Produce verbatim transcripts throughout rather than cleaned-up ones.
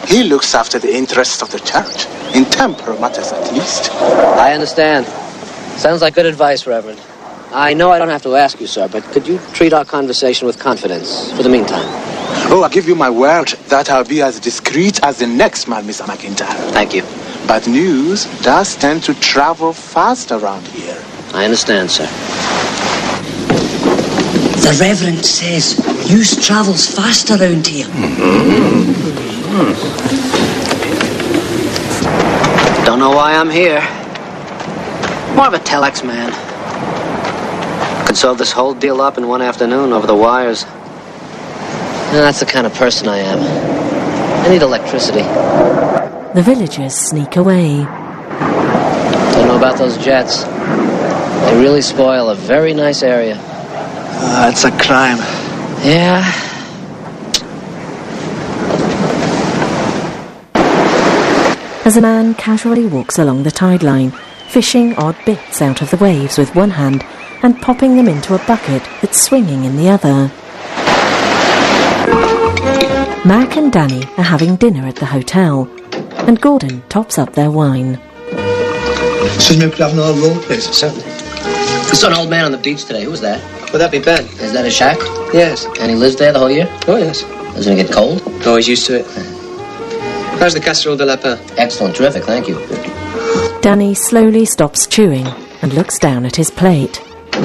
He looks after the interests of the church, in temporal matters at least. I understand. Sounds like good advice, Reverend. I know I don't have to ask you, sir, but could you treat our conversation with confidence for the meantime? Oh, I give you my word that I'll be as discreet as the next man, Mister McIntyre. Thank you. But news does tend to travel fast around here. I understand, sir. The Reverend says news travels fast around here. Mm-hmm. Don't know why I'm here. More of a telex man. Could solve this whole deal up in one afternoon over the wires. No, that's the kind of person I am. I need electricity. The villagers sneak away. Don't know about those jets. They really spoil a very nice area. Uh, it's a crime. Yeah. As a man casually walks along the tide line, fishing odd bits out of the waves with one hand and popping them into a bucket that's swinging in the other. Mac and Danny are having dinner at the hotel, and Gordon tops up their wine. Excuse me, could I have another roll, please? Certainly. I saw an old man on the beach today. Who was that? Would that be Ben? Is that his shack? Yes. And he lives there the whole year? Oh, yes. Doesn't it get cold? Oh, he's used to it. How's the casserole de lapin? Excellent, terrific, thank you. Danny slowly stops chewing and looks down at his plate.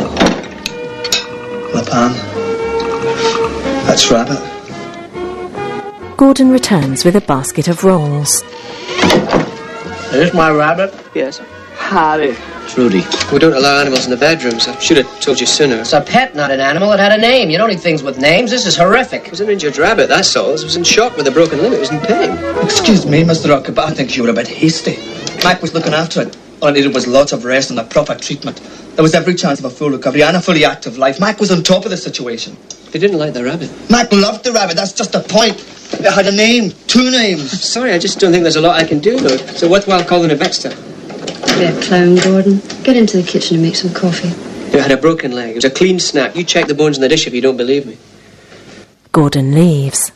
Lapin. That's rabbit. Gordon returns with a basket of rolls. Is this my rabbit? Yes. Harry. Trudy. We don't allow animals in the bedrooms. I should have told you sooner. It's a pet, not an animal. It had a name. You don't need things with names. This is horrific. It was an injured rabbit, that's all. It was in shock with a broken limb. It was in pain. Excuse me, Mister Rocker, but I think you were a bit hasty. Mac was looking after it. All it needed was lots of rest and a proper treatment. There was every chance of a full recovery and a fully active life. Mac was on top of the situation. They didn't like the rabbit. Mac loved the rabbit, that's just the point. It had a name, two names. I'm sorry, I just don't think there's a lot I can do, though. It's a worthwhile calling it Vexter. Be a clown, Gordon. Get into the kitchen and make some coffee. It had a broken leg. It was a clean snap. You check the bones in the dish if you don't believe me. Gordon leaves.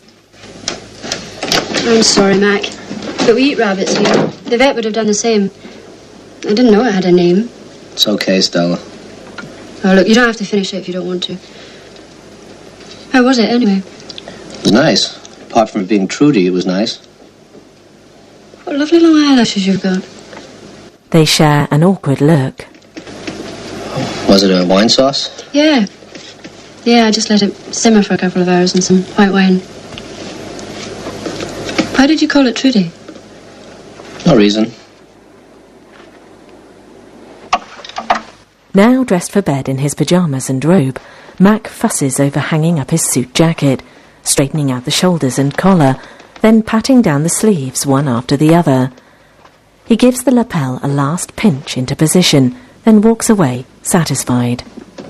I'm sorry, Mac, but we eat rabbits here. The vet would have done the same. I didn't know it had a name. It's okay, Stella. Oh, look, you don't have to finish it if you don't want to. How was it, anyway? It was nice. Apart from it being Trudy, it was nice. What lovely long eyelashes you've got. They share an awkward look. Was it a wine sauce? Yeah. Yeah, I just let it simmer for a couple of hours in some white wine. Why did you call it Trudy? No reason. Now dressed for bed in his pyjamas and robe, Mac fusses over hanging up his suit jacket, straightening out the shoulders and collar, then patting down the sleeves one after the other. He gives the lapel a last pinch into position, then walks away, satisfied.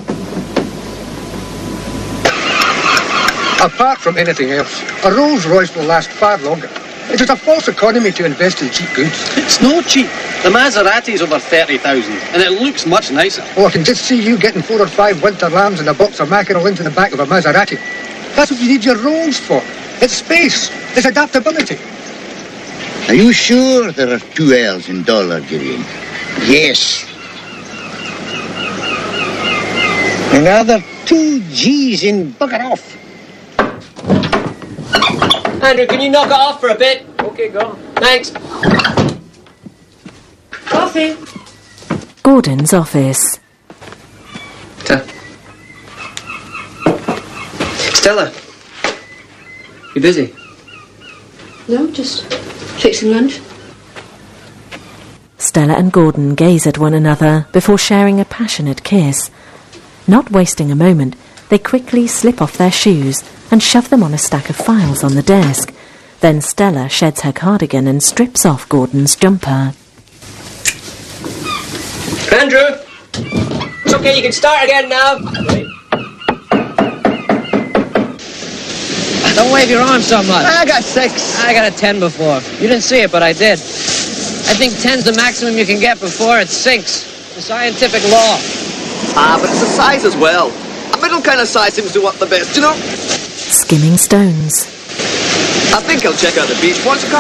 Apart from anything else, a Rolls Royce will last far longer. It is a false economy to invest in cheap goods. It's no cheap. The Maserati's over thirty thousand, and it looks much nicer. Oh, I can just see you getting four or five winter lambs and a box of mackerel into the back of a Maserati. That's what you need your Rolls for. It's space. It's adaptability. Are you sure there are two L's in dollar, Gideon? Yes. Another two G's in bugger off. Andrew, can you knock it off for a bit? Okay, go. Thanks. Coffee. Gordon's office. Ta. Stella, you busy? No, just fixing lunch. Stella and Gordon gaze at one another before sharing a passionate kiss. Not wasting a moment, they quickly slip off their shoes and shove them on a stack of files on the desk. Then Stella sheds her cardigan and strips off Gordon's jumper. Andrew! It's okay, you can start again now. Right. Don't wave your arms so much. I got six. I got a ten before. You didn't see it, but I did. I think ten's the maximum you can get before it sinks. It's a scientific law. Ah, but it's a size as well. A middle kind of size seems to work the best, you know? Skimming stones. I think I'll check out the beach once a car